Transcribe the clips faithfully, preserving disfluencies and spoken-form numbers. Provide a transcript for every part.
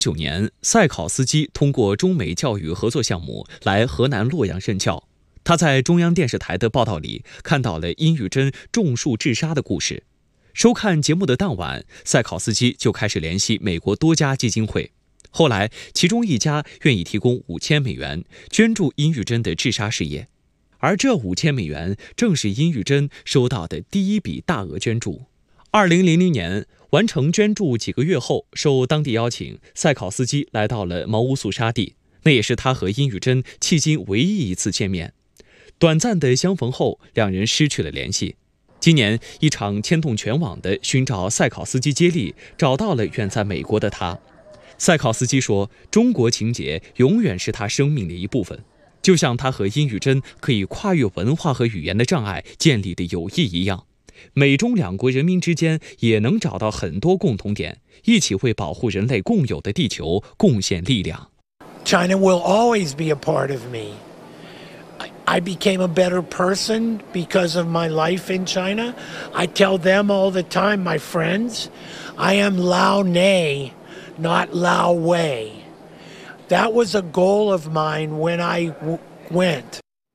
九年，赛考斯基通过中美教育合作项目来河南洛阳任教。他在中央电视台的报道里看到了殷玉珍种树治沙的故事。收看节目的当晚，赛考斯基就开始联系美国多家基金会。后来，其中一家愿意提供五千美元捐助殷玉珍的治沙事业，而这五千美元正是殷玉珍收到的第一笔大额捐助。二零零零年完成捐助几个月后，受当地邀请，赛考斯基来到了毛乌素沙地，那也是他和殷玉珍迄今唯一一次见面。短暂的相逢后，两人失去了联系。今年，一场牵动全网的寻找赛考斯基接力，找到了远在美国的他。赛考斯基说，中国情结永远是他生命的一部分，就像他和殷玉珍可以跨越文化和语言的障碍建立的友谊一样，美中两国人民之间也能找到很多共同点，一起为保护人类共有的地球贡献力量。 China will always be a part of me. I became a better person because of my life in China. I tell them all the time, my friends, I am Lao Nei, not Lao Wei. That was a goal of mine when I w- went.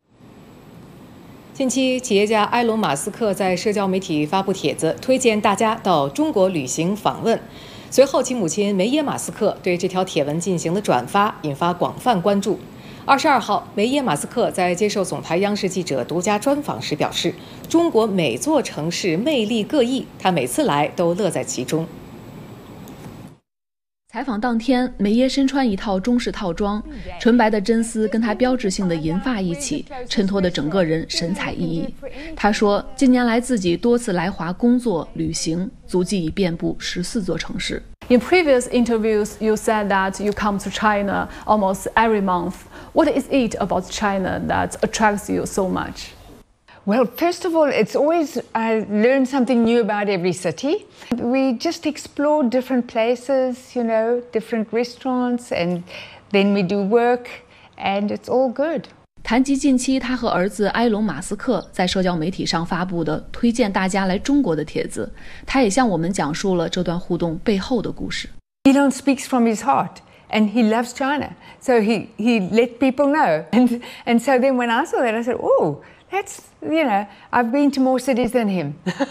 近期，企业家埃隆·马斯克在社交媒体发布帖子，推荐大家到中国旅行访问。随后，其母亲梅耶·马斯克对这条帖文进行了转发，引发广泛关注。二十二号，梅耶·马斯克在接受总台央视记者独家专访时表示，中国每座城市魅力各异，他每次来都乐在其中。 采访当天，梅耶身穿一套中式套装，纯白的真丝跟她标志性的银发一起，衬托的整个人神采奕奕。她说，近年来自己多次来华工作、旅行，足迹已遍布十四座城市。 In previous interviews, you said that you come to China almost every month. What is it about China that attracts you so much? Well, first of all, it's always, I learn something new about every city. We just explore different places, you know, different restaurants, and then we do work, and it's all good. 谈及近期他和儿子埃隆·马斯克在社交媒体上发布的推荐大家来中国的帖子，他也向我们讲述了这段互动背后的故事。 Elon speaks from his heart, and he loves China, so he, he let people know. And, and so then when I saw that, I said, oh, that's, you know, I've been to more cities than him.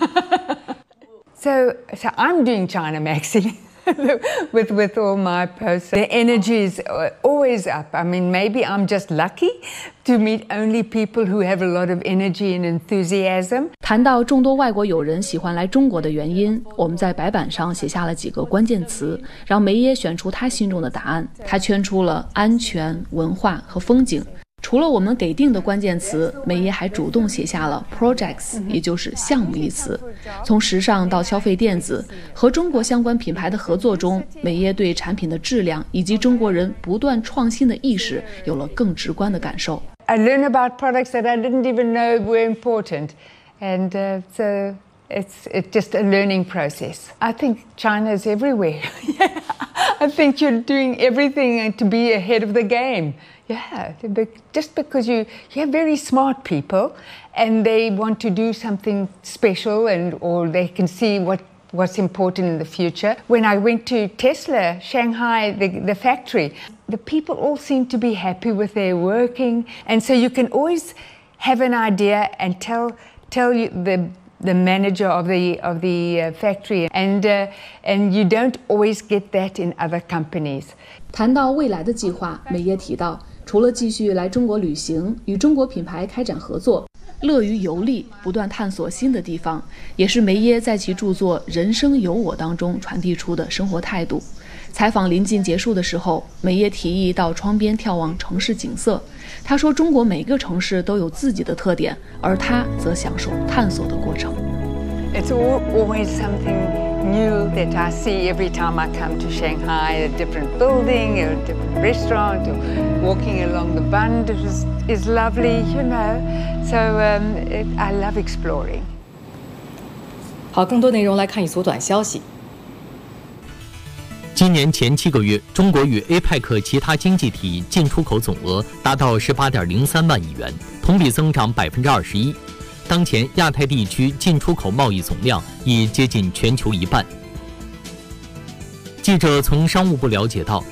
so, so I'm doing China Maxi with, with all my posts. The energy is always up. I mean, maybe I'm just lucky to meet only people who have a lot of energy and enthusiasm. 谈到众多外国友人喜欢来中国的原因，我们在白板上写下了几个关键词，让梅耶选出他心中的答案。他圈出了安全、文化和风景。除了我们给定的关键词，梅耶还主动写下了 projects， 也就是项目一词。从时尚到消费电子，和中国相关品牌的合作中，梅耶对产品的质量以及中国人不断创新的意识有了更直观的感受。 I learn about products that I didn't even know were important, and uh, so it's it's just a learning process. I think China is everywhere. yeah, I think you're doing everything to be ahead of the game. Yeah, just because you, you have very smart people and they want to do something special and or they can see what, what's important in the future. When I went to Tesla, Shanghai, the, the factory, the people all seem to be happy with their working. And so you can always have an idea and tell, tell you the the manager of the of the uh, factory, and uh, and you don't always get that in other companies. 谈到未来的计划，梅耶提到，除了继续来中国旅行，与中国品牌开展合作，乐于游历，不断探索新的地方，也是梅耶在其著作《人生有我》当中传递出的生活态度。采访临近结束的时候，梅耶提议到窗边眺望城市景色。他说，中国每个城市都有自己的特点，而他则享受探索的过程。 It's always something new that I see every time I come to Shanghai, a different building, a different restaurant, or walking along the Bund is, is lovely, you know. So um, it, I love exploring. 好，更多内容来看一组短消息。 今年前七个月，中国与 A P E C 其他经济体进出口总额达到 十八点零三万亿元，同比增长 百分之二十一。当前亚太地区进出口贸易总量已接近全球一半。记者从商务部了解到，